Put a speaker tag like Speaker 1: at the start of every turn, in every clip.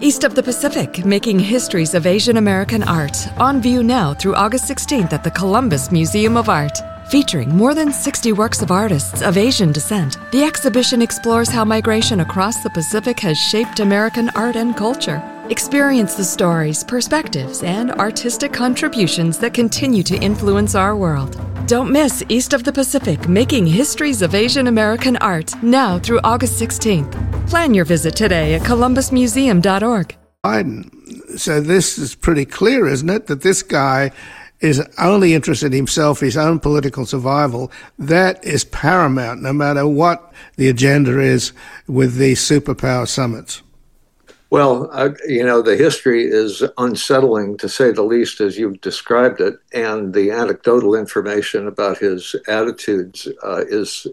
Speaker 1: East of the Pacific, Making Histories of Asian American Art, on view now through August 16th at the Columbus Museum of Art. Featuring more than 60 works of artists of Asian descent, the exhibition explores how migration across the Pacific has shaped American art and culture. Experience the stories, perspectives, and artistic contributions that continue to influence our world. Don't miss East of the Pacific, Making Histories of Asian American Art, now through August 16th. Plan your visit today at columbusmuseum.org.
Speaker 2: Biden. So this is pretty clear, isn't it, that this guy is only interested in himself, his own political survival. That is paramount, no matter what the agenda is with these superpower summits.
Speaker 3: Well, the history is unsettling, to say the least, as you've described it, and the anecdotal information about his attitudes is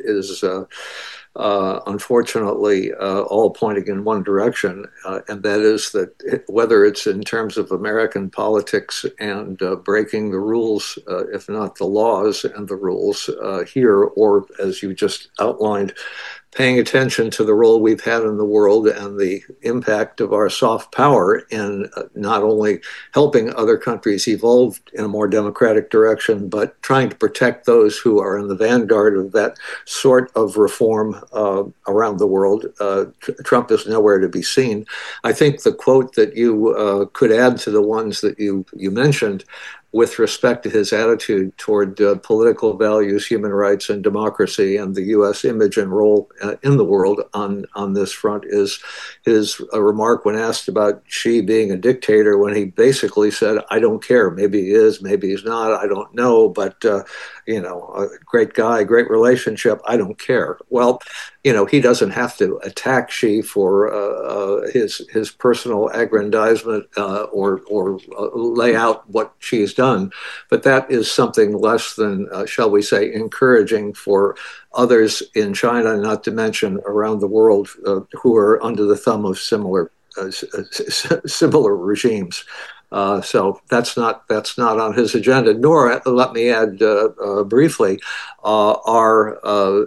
Speaker 3: unfortunately all pointing in one direction, and that is that whether it's in terms of American politics and breaking the rules, if not the laws and the rules here, or as you just outlined, paying attention to the role we've had in the world and the impact of our soft power in not only helping other countries evolve in a more democratic direction, but trying to protect those who are in the vanguard of that sort of reform around the world. Trump is nowhere to be seen. I think the quote that you could add to the ones that you mentioned with respect to his attitude toward political values, human rights, and democracy, and the U.S. image and role in the world on this front is his remark when asked about Xi being a dictator, when he basically said, I don't care. Maybe he is, maybe he's not, I don't know, but, a great guy, great relationship, I don't care. Well, he doesn't have to attack Xi for his personal aggrandizement or lay out what Xi's done, but that is something less than, shall we say, encouraging for others in China, not to mention around the world, who are under the thumb of similar regimes. So that's not on his agenda. Nor, let me add briefly, are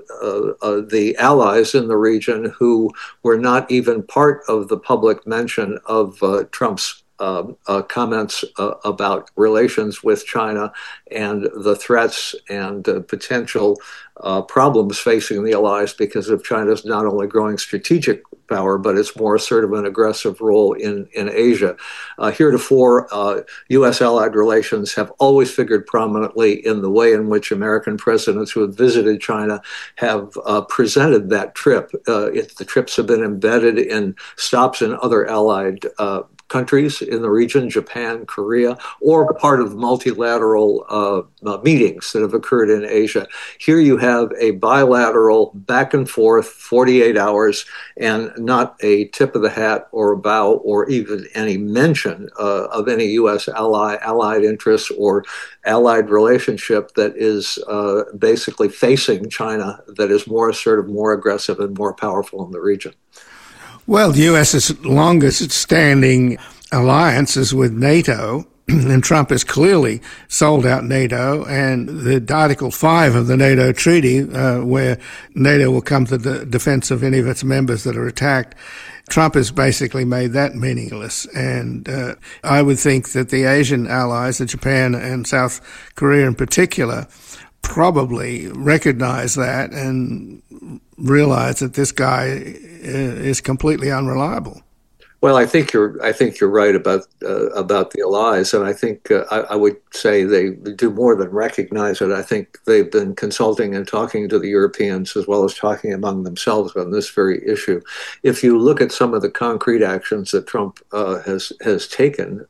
Speaker 3: the allies in the region who were not even part of the public mention of Trump's comments about relations with China and the threats and potential problems facing the allies because of China's not only growing strategic power, but its more assertive and aggressive role in Asia. Heretofore, U.S. allied relations have always figured prominently in the way in which American presidents who have visited China have presented that trip. The trips have been embedded in stops in other allied countries in the region, Japan, Korea, or part of multilateral meetings that have occurred in Asia. Here you have a bilateral back and forth, 48 hours, and not a tip of the hat or a bow or even any mention of any U.S. allied interests or allied relationship that is basically facing China, that is more assertive, more aggressive, and more powerful in the region.
Speaker 2: Well, the U.S.'s longest standing alliance is with NATO, and Trump has clearly sold out NATO, and the Article 5 of the NATO treaty, where NATO will come to the defense of any of its members that are attacked, Trump has basically made that meaningless. And I would think that the Asian allies, Japan and South Korea in particular, probably recognize that and realize that this guy is completely unreliable.
Speaker 3: Well, I think you're right about the allies, and I think I would say they do more than recognize it. I think they've been consulting and talking to the Europeans as well as talking among themselves on this very issue. If you look at some of the concrete actions that Trump has taken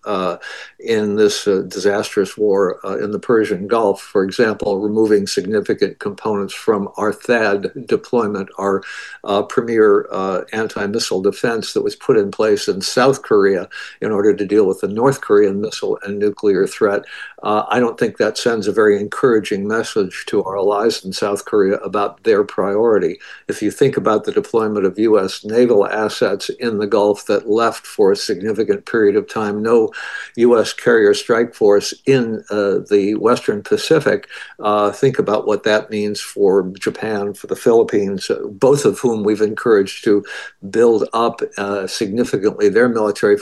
Speaker 3: in this disastrous war in the Persian Gulf, for example, removing significant components from our THAAD deployment, our premier anti-missile defense that was put in place in South Korea in order to deal with the North Korean missile and nuclear threat. I don't think that sends a very encouraging message to our allies in South Korea about their priority. If you think about the deployment of U.S. naval assets in the Gulf that left for a significant period of time, no U.S. carrier strike force in the Western Pacific, think about what that means for Japan, for the Philippines, both of whom we've encouraged to build up significantly their military